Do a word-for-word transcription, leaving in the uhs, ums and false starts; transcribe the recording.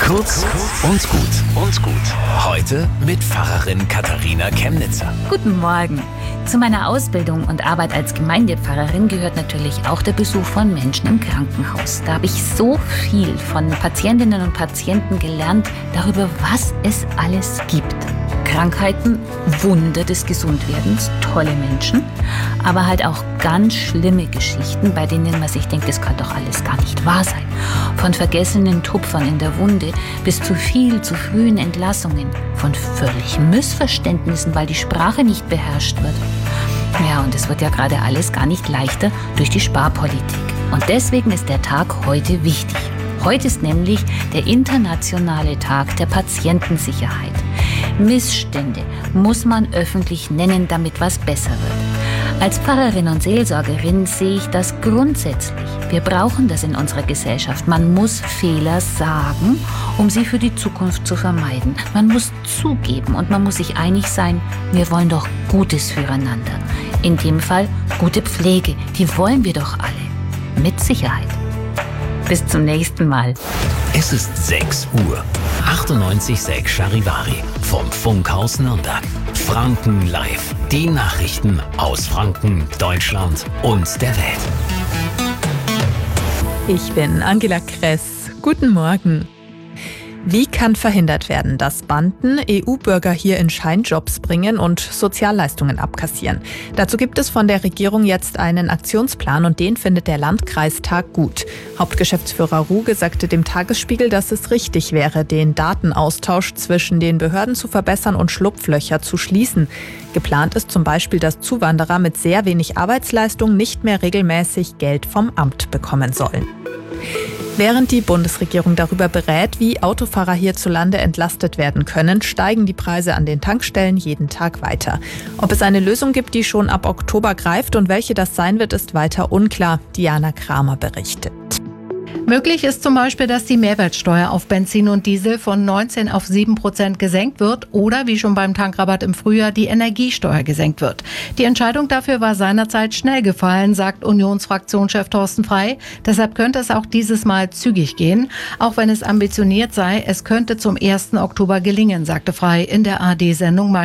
Kurz und gut und gut. Heute mit Pfarrerin Katharina Chemnitzer. Guten Morgen. Zu meiner Ausbildung und Arbeit als Gemeindepfarrerin gehört natürlich auch der Besuch von Menschen im Krankenhaus. Da habe ich so viel von Patientinnen und Patienten gelernt darüber, was es alles gibt. Krankheiten, Wunder des Gesundwerdens, tolle Menschen, aber halt auch ganz schlimme Geschichten, bei denen man sich denkt, das kann doch alles gar nicht wahr sein. Von vergessenen Tupfern in der Wunde bis zu viel zu frühen Entlassungen, von völlig Missverständnissen, weil die Sprache nicht beherrscht wird. Ja, und es wird ja gerade alles gar nicht leichter durch die Sparpolitik. Und deswegen ist der Tag heute wichtig. Heute ist nämlich der internationale Tag der Patientensicherheit. Missstände muss man öffentlich nennen, damit was besser wird. Als Pfarrerin und Seelsorgerin sehe ich das grundsätzlich. Wir brauchen das in unserer Gesellschaft. Man muss Fehler sagen, um sie für die Zukunft zu vermeiden. Man muss zugeben und man muss sich einig sein, wir wollen doch Gutes füreinander. In dem Fall gute Pflege, die wollen wir doch alle. Mit Sicherheit. Bis zum nächsten Mal. Es ist sechs Uhr. achtundneunzig Komma sechs Charivari vom Funkhaus Nürnberg. Franken live. Die Nachrichten aus Franken, Deutschland und der Welt. Ich bin Angela Kress. Guten Morgen. Wie kann verhindert werden, dass Banden E U-Bürger hier in Scheinjobs bringen und Sozialleistungen abkassieren? Dazu gibt es von der Regierung jetzt einen Aktionsplan und den findet der Landkreistag gut. Hauptgeschäftsführer Ruge sagte dem Tagesspiegel, dass es richtig wäre, den Datenaustausch zwischen den Behörden zu verbessern und Schlupflöcher zu schließen. Geplant ist zum Beispiel, dass Zuwanderer mit sehr wenig Arbeitsleistung nicht mehr regelmäßig Geld vom Amt bekommen sollen. Während die Bundesregierung darüber berät, wie Autofahrer hierzulande entlastet werden können, steigen die Preise an den Tankstellen jeden Tag weiter. Ob es eine Lösung gibt, die schon ab Oktober greift und welche das sein wird, ist weiter unklar. Diana Kramer berichtet. Möglich ist zum Beispiel, dass die Mehrwertsteuer auf Benzin und Diesel von neunzehn auf sieben Prozent gesenkt wird oder, wie schon beim Tankrabatt im Frühjahr, die Energiesteuer gesenkt wird. Die Entscheidung dafür war seinerzeit schnell gefallen, sagt Unionsfraktionschef Thorsten Frey. Deshalb könnte es auch dieses Mal zügig gehen. Auch wenn es ambitioniert sei, es könnte zum ersten Oktober gelingen, sagte Frey in der A R D-Sendung